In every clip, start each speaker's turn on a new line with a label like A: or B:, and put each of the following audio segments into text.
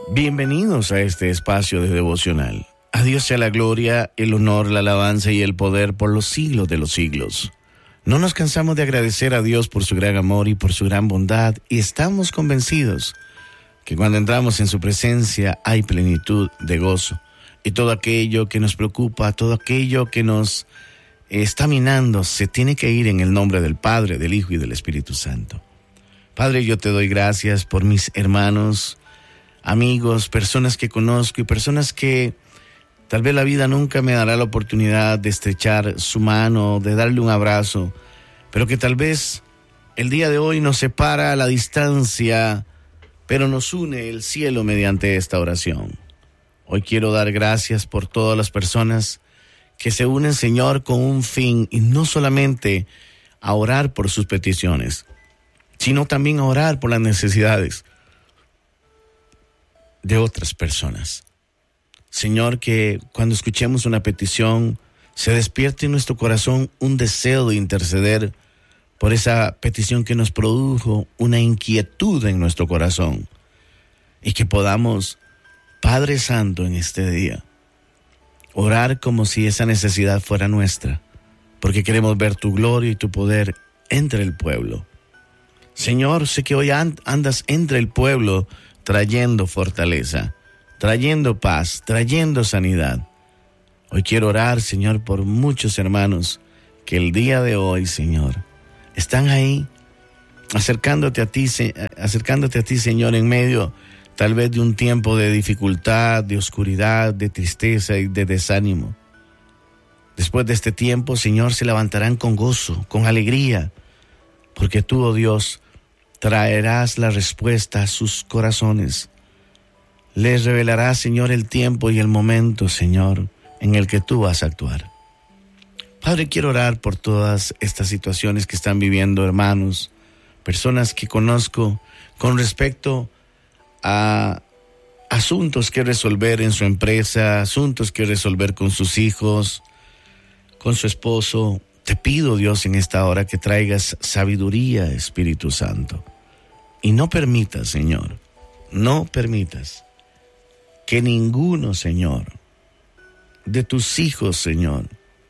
A: Bienvenidos a este espacio de devocional. A Dios sea la gloria, el honor, la alabanza y el poder por los siglos de los siglos. No nos cansamos de agradecer a Dios por su gran amor y por su gran bondad, y estamos convencidos que cuando entramos en su presencia hay plenitud de gozo, y todo aquello que nos preocupa, todo aquello que nos está minando, se tiene que ir en el nombre del Padre, del Hijo y del Espíritu Santo. Padre, yo te doy gracias por mis hermanos, amigos, personas que conozco y personas que tal vez la vida nunca me dará la oportunidad de estrechar su mano, de darle un abrazo, pero que tal vez el día de hoy nos separa la distancia, pero nos une el cielo mediante esta oración. Hoy quiero dar gracias por todas las personas que se unen, Señor, con un fin, y no solamente a orar por sus peticiones, sino también a orar por las necesidades de otras personas. Señor, que cuando escuchemos una petición, se despierte en nuestro corazón un deseo de interceder por esa petición que nos produjo una inquietud en nuestro corazón, y que podamos, Padre Santo, en este día, orar como si esa necesidad fuera nuestra, porque queremos ver tu gloria y tu poder entre el pueblo. Señor, sé que hoy andas entre el pueblo trayendo fortaleza, trayendo paz, trayendo sanidad. Hoy quiero orar, Señor, por muchos hermanos que el día de hoy, Señor, están ahí acercándote a ti, Señor, en medio tal vez de un tiempo de dificultad, de oscuridad, de tristeza y de desánimo. Después de este tiempo, Señor, se levantarán con gozo, con alegría, porque tú, oh Dios, traerás la respuesta a sus corazones. Les revelarás, Señor, el tiempo y el momento, Señor, en el que tú vas a actuar. Padre, quiero orar por todas estas situaciones que están viviendo hermanos, personas que conozco con respecto a asuntos que resolver en su empresa, asuntos que resolver con sus hijos, con su esposo. Te pido, Dios, en esta hora que traigas sabiduría, Espíritu Santo. Y no permitas, Señor, no permitas que ninguno, Señor, de tus hijos, Señor,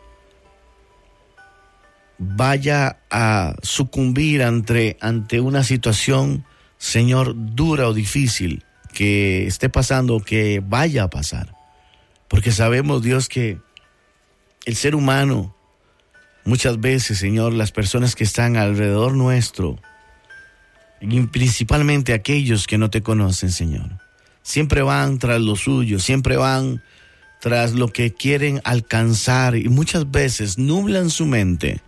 A: vaya a sucumbir ante una situación, Señor, dura o difícil que esté pasando o que vaya a pasar. Porque sabemos, Dios, que el ser humano, muchas veces, Señor, las personas que están alrededor nuestro, y principalmente aquellos que no te conocen, Señor, siempre van tras lo suyo, siempre van tras lo que quieren alcanzar, y muchas veces nublan su mente.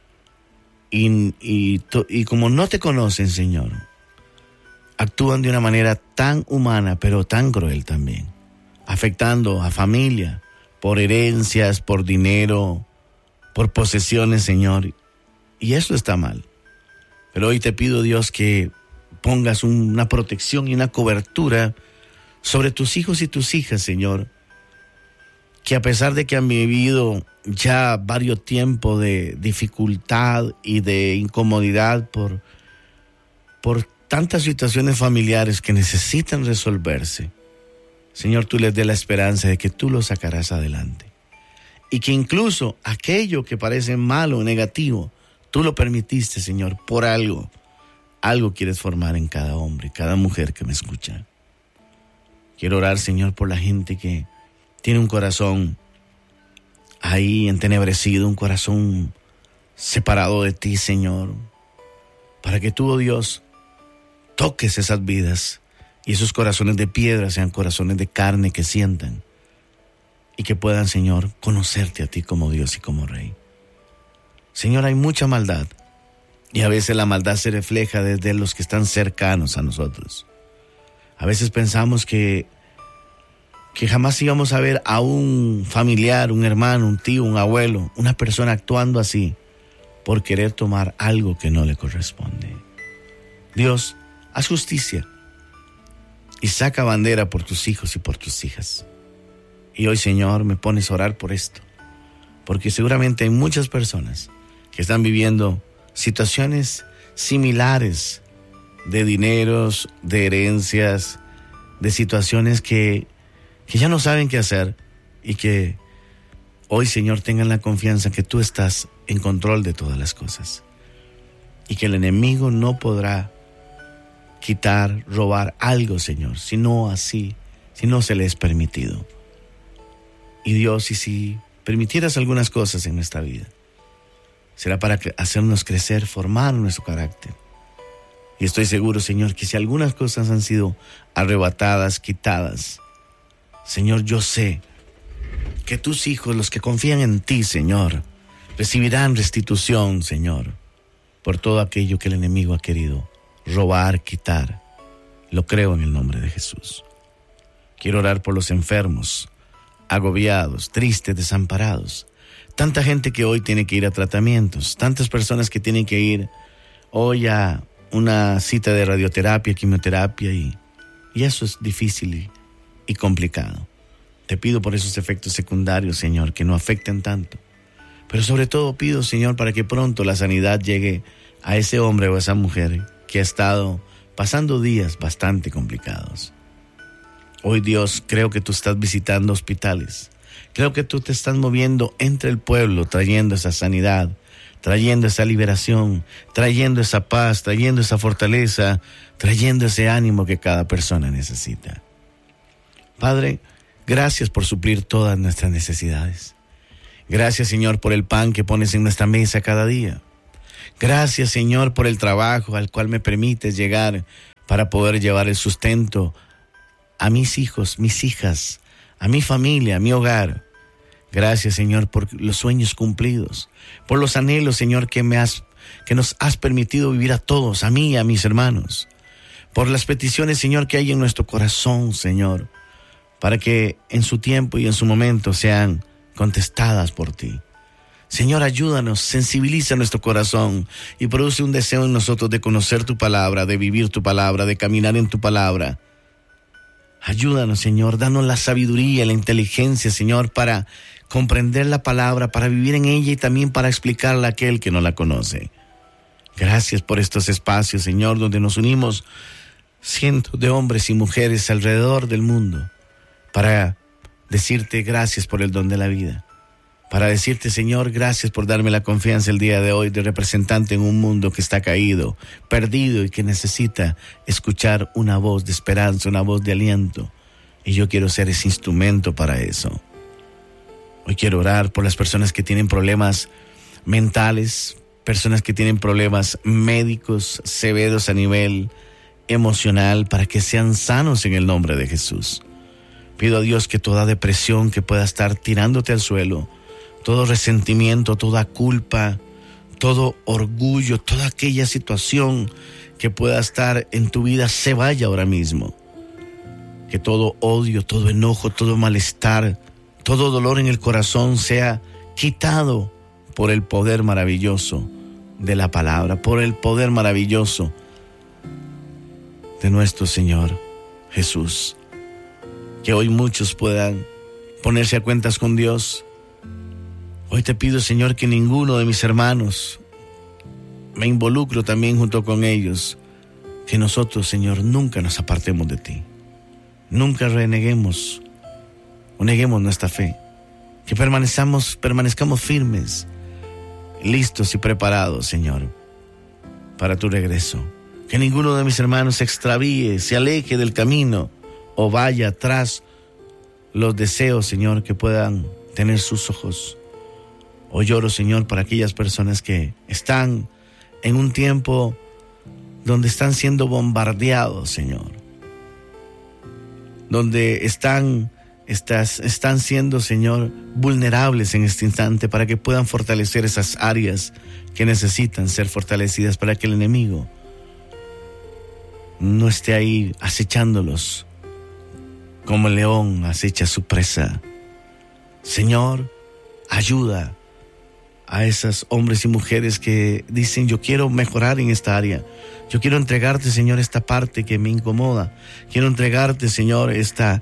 A: Y como no te conocen, Señor, actúan de una manera tan humana, pero tan cruel también, afectando a familia, por herencias, por dinero, por posesiones, Señor. Y eso está mal. Pero hoy te pido, Dios, que pongas una protección y una cobertura sobre tus hijos y tus hijas, Señor, que a pesar de que han vivido ya varios tiempos de dificultad y de incomodidad por tantas situaciones familiares que necesitan resolverse, Señor, tú les des la esperanza de que tú los sacarás adelante. Y que incluso aquello que parece malo o negativo, tú lo permitiste, Señor, por algo. Algo quieres formar en cada hombre, cada mujer que me escucha. Quiero orar, Señor, por la gente que tiene un corazón ahí entenebrecido, un corazón separado de ti, Señor, para que tú, oh Dios, toques esas vidas y esos corazones de piedra sean corazones de carne que sientan y que puedan, Señor, conocerte a ti como Dios y como Rey. Señor, hay mucha maldad y a veces la maldad se refleja desde los que están cercanos a nosotros. A veces pensamos que jamás íbamos a ver a un familiar, un hermano, un tío, un abuelo, una persona actuando así por querer tomar algo que no le corresponde. Dios, haz justicia y saca bandera por tus hijos y por tus hijas. Y hoy, Señor, me pones a orar por esto, porque seguramente hay muchas personas que están viviendo situaciones similares de dineros, de herencias, de situaciones que ya no saben qué hacer, y que hoy, Señor, tengan la confianza que tú estás en control de todas las cosas, y que el enemigo no podrá quitar, robar algo, Señor, si no se le es permitido. Y Dios, y si permitieras algunas cosas en nuestra vida, será para hacernos crecer, formar nuestro carácter. Y estoy seguro, Señor, que si algunas cosas han sido arrebatadas, quitadas, Señor, yo sé que tus hijos, los que confían en ti, Señor, recibirán restitución, Señor, por todo aquello que el enemigo ha querido robar, quitar. Lo creo en el nombre de Jesús. Quiero orar por los enfermos, agobiados, tristes, desamparados. Tanta gente que hoy tiene que ir a tratamientos, tantas personas que tienen que ir hoy a una cita de radioterapia, quimioterapia, y eso es difícil y complicado. Te pido por esos efectos secundarios, Señor, que no afecten tanto. Pero sobre todo pido, Señor, para que pronto la sanidad llegue a ese hombre o a esa mujer que ha estado pasando días bastante complicados. Hoy, Dios, creo que tú estás visitando hospitales. Creo que tú te estás moviendo entre el pueblo, trayendo esa sanidad, trayendo esa liberación, trayendo esa paz, trayendo esa fortaleza, trayendo ese ánimo que cada persona necesita. Padre, gracias por suplir todas nuestras necesidades. Gracias, Señor, por el pan que pones en nuestra mesa cada día. Gracias, Señor, por el trabajo al cual me permites llegar para poder llevar el sustento a mis hijos, mis hijas, a mi familia, a mi hogar. Gracias, Señor, por los sueños cumplidos, por los anhelos, Señor, que nos has permitido vivir a todos, a mí y a mis hermanos. Por las peticiones, Señor, que hay en nuestro corazón, Señor, para que en su tiempo y en su momento sean contestadas por ti. Señor, ayúdanos, sensibiliza nuestro corazón y produce un deseo en nosotros de conocer tu palabra, de vivir tu palabra, de caminar en tu palabra. Ayúdanos, Señor, danos la sabiduría, la inteligencia, Señor, para comprender la palabra, para vivir en ella y también para explicarla a aquel que no la conoce. Gracias por estos espacios, Señor, donde nos unimos cientos de hombres y mujeres alrededor del mundo para decirte gracias por el don de la vida. Para decirte, Señor, gracias por darme la confianza el día de hoy de representante en un mundo que está caído, perdido y que necesita escuchar una voz de esperanza, una voz de aliento. Y yo quiero ser ese instrumento para eso. Hoy quiero orar por las personas que tienen problemas mentales, personas que tienen problemas médicos severos a nivel emocional, para que sean sanos en el nombre de Jesús. Pido a Dios que toda depresión que pueda estar tirándote al suelo, todo resentimiento, toda culpa, todo orgullo, toda aquella situación que pueda estar en tu vida se vaya ahora mismo. Que todo odio, todo enojo, todo malestar, todo dolor en el corazón sea quitado por el poder maravilloso de la palabra, por el poder maravilloso de nuestro Señor Jesús. Que hoy muchos puedan ponerse a cuentas con Dios. Hoy te pido, Señor, que ninguno de mis hermanos, me involucro también junto con ellos, que nosotros, Señor, nunca nos apartemos de ti. Nunca reneguemos o neguemos nuestra fe. Que permanezcamos firmes, listos y preparados, Señor, para tu regreso. Que ninguno de mis hermanos se extravíe, se aleje del camino o vaya tras los deseos, Señor, que puedan tener sus ojos. Hoy lloro, Señor, para aquellas personas que están en un tiempo donde están siendo bombardeados, Señor. Donde están siendo, Señor, vulnerables en este instante, para que puedan fortalecer esas áreas que necesitan ser fortalecidas, para que el enemigo no esté ahí acechándolos como el león acecha su presa. Señor, ayuda a esos hombres y mujeres que dicen: yo quiero mejorar en esta área. Yo quiero entregarte, Señor, esta parte que me incomoda. Quiero entregarte, Señor, esta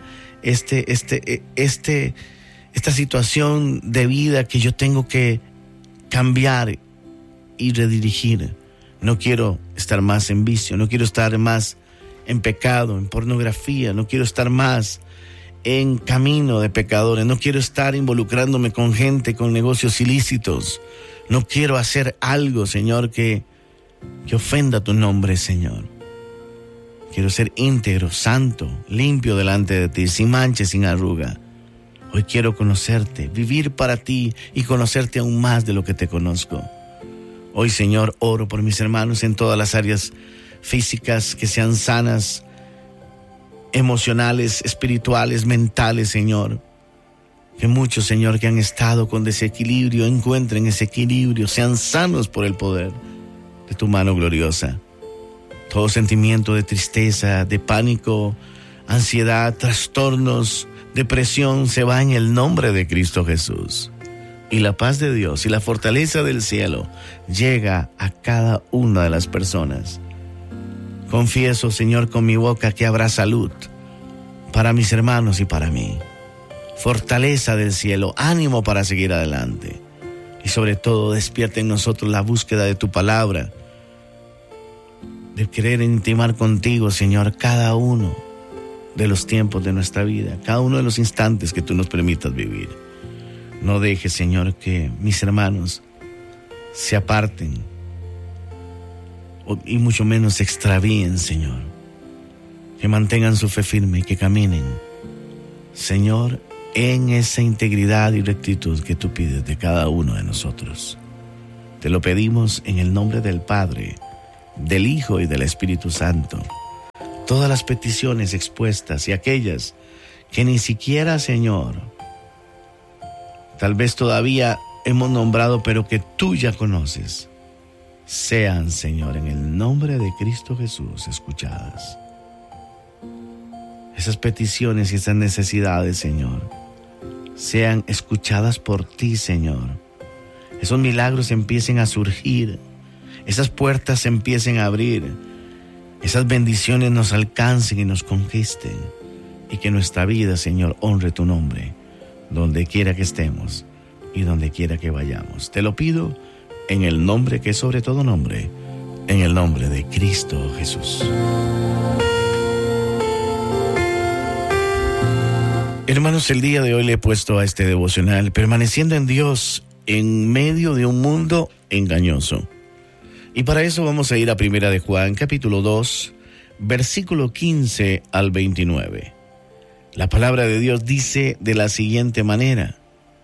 A: situación de vida que yo tengo que cambiar y redirigir. No quiero estar más en vicio, no quiero estar más en pecado, en pornografía. No quiero estar más en camino de pecadores. No quiero estar involucrándome con gente, con negocios ilícitos. No quiero hacer algo, Señor, que ofenda tu nombre, Señor. Quiero ser íntegro, santo, limpio delante de ti, sin mancha, sin arruga. Hoy quiero conocerte, vivir para ti y conocerte aún más de lo que te conozco. Hoy, Señor, oro por mis hermanos en todas las áreas físicas, que sean sanas, emocionales, espirituales, mentales, Señor. Que muchos, Señor, que han estado con desequilibrio, encuentren ese equilibrio, sean sanos por el poder de tu mano gloriosa. Todo sentimiento de tristeza, de pánico, ansiedad, trastornos, depresión se va en el nombre de Cristo Jesús. Y la paz de Dios y la fortaleza del cielo llega a cada una de las personas. Confieso, Señor, con mi boca que habrá salud para mis hermanos y para mí. Fortaleza del cielo, ánimo para seguir adelante. Y sobre todo, despierta en nosotros la búsqueda de tu palabra, de querer intimar contigo, Señor, cada uno de los tiempos de nuestra vida, cada uno de los instantes que tú nos permitas vivir. No dejes, Señor, que mis hermanos se aparten y mucho menos se extravíen, Señor. Que mantengan su fe firme y que caminen, Señor, en esa integridad y rectitud que tú pides de cada uno de nosotros. Te lo pedimos en el nombre del Padre, del Hijo y del Espíritu Santo. Todas las peticiones expuestas y aquellas que ni siquiera, Señor, tal vez todavía hemos nombrado, pero que tú ya conoces, sean, Señor, en el nombre de Cristo Jesús, escuchadas. Esas peticiones y esas necesidades, Señor, sean escuchadas por ti, Señor. Esos milagros empiecen a surgir, esas puertas empiecen a abrir, esas bendiciones nos alcancen y nos conquisten, y que nuestra vida, Señor, honre tu nombre, donde quiera que estemos y donde quiera que vayamos. Te lo pido en el nombre que es sobre todo nombre, en el nombre de Cristo Jesús. Hermanos, el día de hoy le he puesto a este devocional: permaneciendo en Dios en medio de un mundo engañoso. Y para eso vamos a ir a Primera de Juan, capítulo 2, versículo 15 al 29. La palabra de Dios dice de la siguiente manera.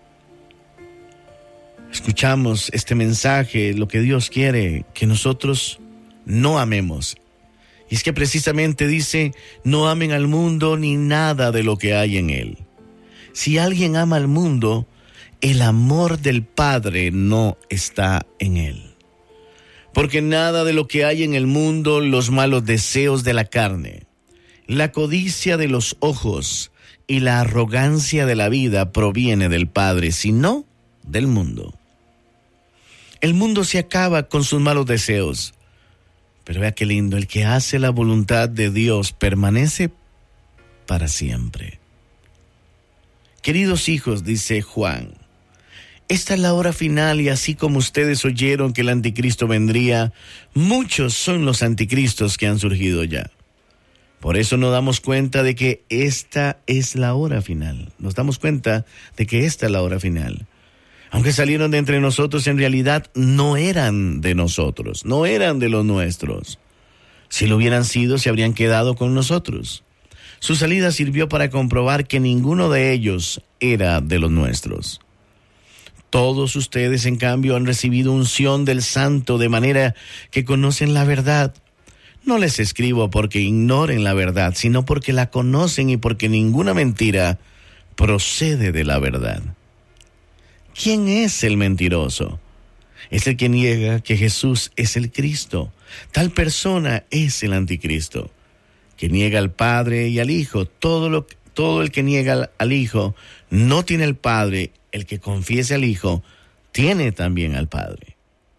A: Escuchamos este mensaje, lo que Dios quiere que nosotros no amemos. Y es que precisamente dice: no amen al mundo ni nada de lo que hay en él. Si alguien ama al mundo, el amor del Padre no está en él. Porque nada de lo que hay en el mundo, los malos deseos de la carne, la codicia de los ojos y la arrogancia de la vida proviene del Padre, sino del mundo. El mundo se acaba con sus malos deseos. Pero vea qué lindo, el que hace la voluntad de Dios permanece para siempre. Queridos hijos, dice Juan, esta es la hora final, y así como ustedes oyeron que el anticristo vendría, muchos son los anticristos que han surgido ya. Por eso nos damos cuenta de que esta es la hora final. Nos damos cuenta de que esta es la hora final. Aunque salieron de entre nosotros, en realidad no eran de nosotros, no eran de los nuestros. Si lo hubieran sido, se habrían quedado con nosotros. Su salida sirvió para comprobar que ninguno de ellos era de los nuestros. Todos ustedes, en cambio, han recibido unción del Santo, de manera que conocen la verdad. No les escribo porque ignoren la verdad, sino porque la conocen y porque ninguna mentira procede de la verdad. ¿Quién es el mentiroso? Es el que niega que Jesús es el Cristo. Tal persona es el anticristo, que niega al Padre y al Hijo. Todo el que niega al Hijo no tiene al Padre. El que confiese al Hijo tiene también al Padre.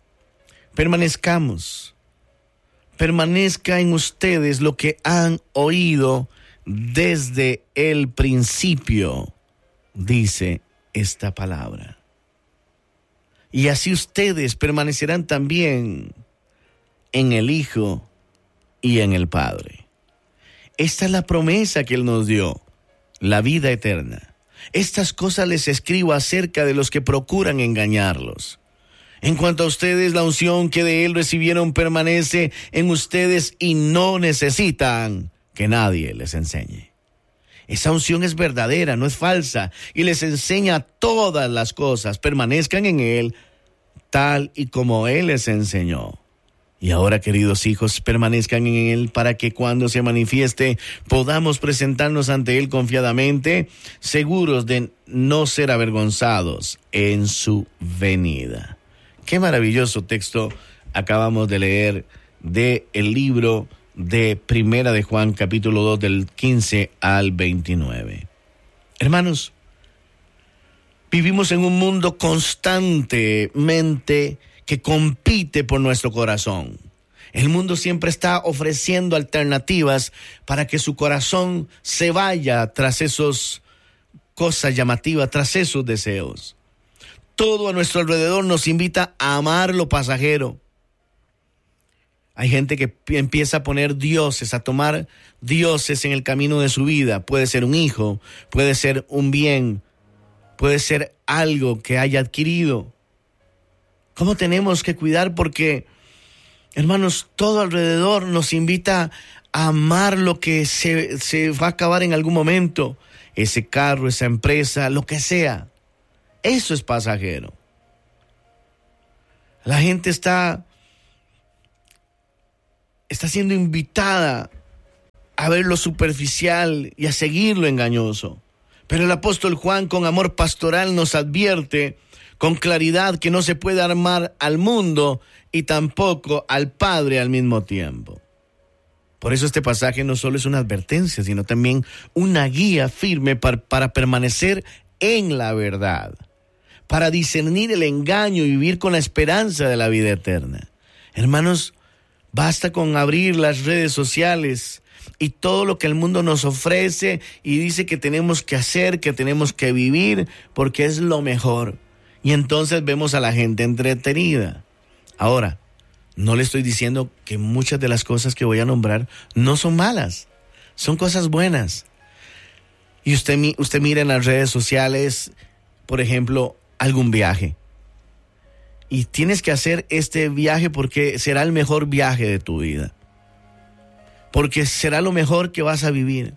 A: Permanezca en ustedes lo que han oído desde el principio, dice esta palabra. Y así ustedes permanecerán también en el Hijo y en el Padre. Esta es la promesa que Él nos dio, la vida eterna. Estas cosas les escribo acerca de los que procuran engañarlos. En cuanto a ustedes, la unción que de Él recibieron permanece en ustedes y no necesitan que nadie les enseñe. Esa unción es verdadera, no es falsa, y les enseña todas las cosas. Permanezcan en Él tal y como Él les enseñó. Y ahora, queridos hijos, permanezcan en Él para que cuando se manifieste podamos presentarnos ante Él confiadamente, seguros de no ser avergonzados en su venida. Qué maravilloso texto acabamos de leer del libro de Primera de Juan, capítulo 2, del 15 al 29. Hermanos, vivimos en un mundo constantemente que compite por nuestro corazón. El mundo siempre está ofreciendo alternativas para que su corazón se vaya tras esas cosas llamativas, tras esos deseos. Todo a nuestro alrededor nos invita a amar lo pasajero. Hay gente que empieza a poner dioses, a tomar dioses en el camino de su vida. Puede ser un hijo, puede ser un bien, puede ser algo que haya adquirido. ¿Cómo tenemos que cuidar? Porque, hermanos, todo alrededor nos invita a amar lo que se va a acabar en algún momento. Ese carro, esa empresa, lo que sea. Eso es pasajero. La gente está siendo invitada a ver lo superficial y a seguir lo engañoso. Pero el apóstol Juan, con amor pastoral, nos advierte con claridad que no se puede amar al mundo y tampoco al Padre al mismo tiempo. Por eso este pasaje no solo es una advertencia, sino también una guía firme para permanecer en la verdad, para discernir el engaño y vivir con la esperanza de la vida eterna. Hermanos, basta con abrir las redes sociales y todo lo que el mundo nos ofrece y dice que tenemos que hacer, que tenemos que vivir, porque es lo mejor. Y entonces vemos a la gente entretenida. Ahora, no le estoy diciendo que muchas de las cosas que voy a nombrar no son malas, son cosas buenas. Y usted mira en las redes sociales, por ejemplo, algún viaje. Y tienes que hacer este viaje porque será el mejor viaje de tu vida. Porque será lo mejor que vas a vivir.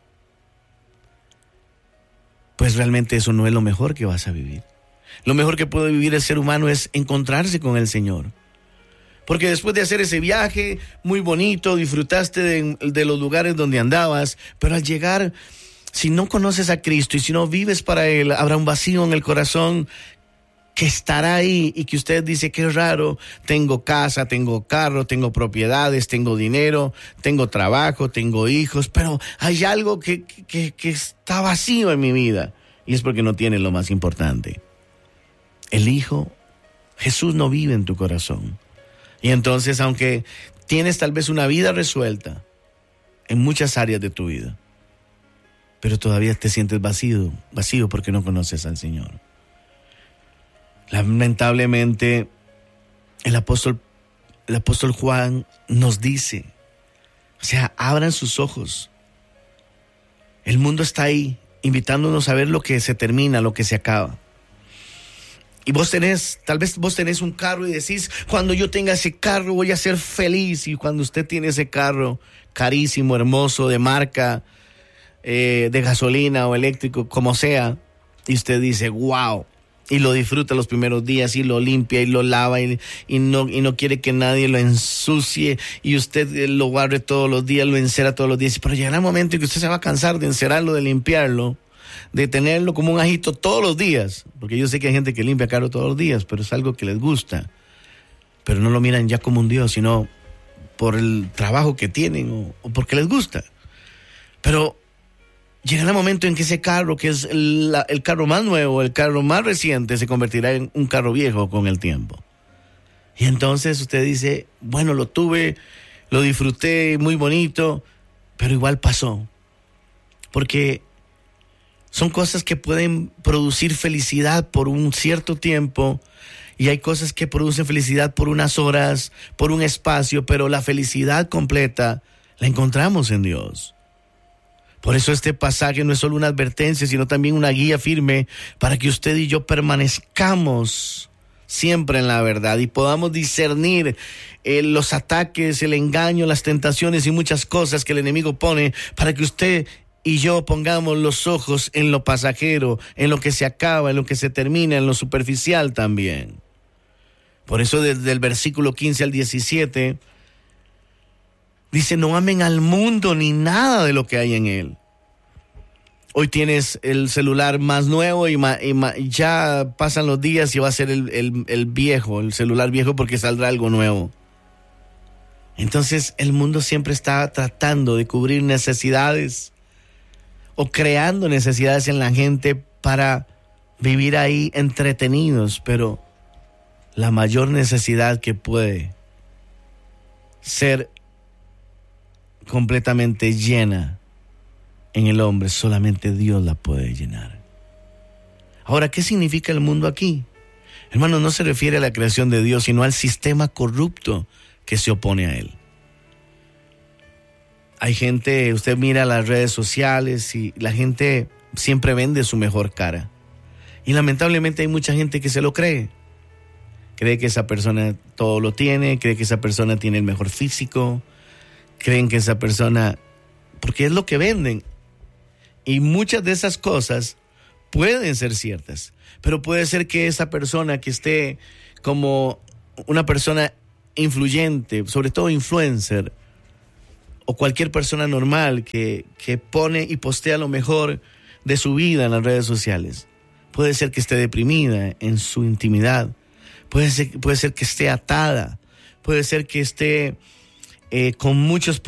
A: Pues realmente eso no es lo mejor que vas a vivir. Lo mejor que puede vivir el ser humano es encontrarse con el Señor. Porque después de hacer ese viaje muy bonito, disfrutaste de los lugares donde andabas, pero al llegar, si no conoces a Cristo y si no vives para Él, habrá un vacío en el corazón que estará ahí y que usted dice, qué raro, tengo casa, tengo carro, tengo propiedades, tengo dinero, tengo trabajo, tengo hijos, pero hay algo que está vacío en mi vida. Y es porque no tiene lo más importante. El Hijo, Jesús, no vive en tu corazón. Y entonces, aunque tienes tal vez una vida resuelta en muchas áreas de tu vida, pero todavía te sientes vacío porque no conoces al Señor. Lamentablemente, el apóstol Juan nos dice, o sea, abran sus ojos. El mundo está ahí, invitándonos a ver lo que se termina, lo que se acaba. Y tal vez vos tenés un carro y decís, cuando yo tenga ese carro voy a ser feliz. Y cuando usted tiene ese carro carísimo, hermoso, de marca, de gasolina o eléctrico, como sea, y usted dice, wow, y lo disfruta los primeros días y lo limpia y lo lava y no quiere que nadie lo ensucie y usted lo barre todos los días, lo encera todos los días, pero llegará un momento en que usted se va a cansar de encerarlo, de limpiarlo, de tenerlo como un ajito todos los días, porque yo sé que hay gente que limpia carro todos los días, pero es algo que les gusta, pero no lo miran ya como un Dios, sino por el trabajo que tienen o porque les gusta. Pero llegará el momento en que ese carro, que es el carro más nuevo, el carro más reciente, se convertirá en un carro viejo con el tiempo. Y entonces usted dice, bueno, lo tuve, lo disfruté, muy bonito, pero igual pasó. Porque son cosas que pueden producir felicidad por un cierto tiempo, y hay cosas que producen felicidad por unas horas, por un espacio, pero la felicidad completa la encontramos en Dios. Por eso este pasaje no es solo una advertencia, sino también una guía firme para que usted y yo permanezcamos siempre en la verdad y podamos discernir los ataques, el engaño, las tentaciones y muchas cosas que el enemigo pone para que usted y yo pongamos los ojos en lo pasajero, en lo que se acaba, en lo que se termina, en lo superficial también. Por eso desde el versículo 15 al 17 dice: no amen al mundo ni nada de lo que hay en él. Hoy tienes el celular más nuevo y ya pasan los días y va a ser el viejo, el celular viejo, porque saldrá algo nuevo. Entonces el mundo siempre está tratando de cubrir necesidades o creando necesidades en la gente para vivir ahí entretenidos, pero la mayor necesidad que puede ser completamente llena en el hombre, solamente Dios la puede llenar. Ahora, ¿qué significa el mundo aquí? Hermano, no se refiere a la creación de Dios, sino al sistema corrupto que se opone a él. Hay gente, usted mira las redes sociales y la gente siempre vende su mejor cara. Y lamentablemente hay mucha gente que se lo cree. Cree que esa persona todo lo tiene, cree que esa persona tiene el mejor físico, creen que esa persona, porque es lo que venden. Y muchas de esas cosas pueden ser ciertas, pero puede ser que esa persona que esté como una persona influyente, sobre todo influencer, o cualquier persona normal que pone y postea lo mejor de su vida en las redes sociales, puede ser que esté deprimida en su intimidad, puede ser que esté atada, puede ser que esté con muchos